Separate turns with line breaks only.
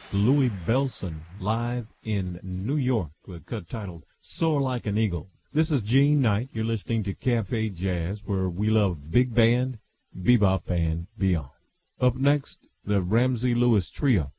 Louis Bellson live in New York with a cut titled Soar Like an Eagle. This is Gene Knight. You're listening to Cafe Jazz, where we love big band, bebop, and beyond. Up next, the Ramsey Lewis Trio.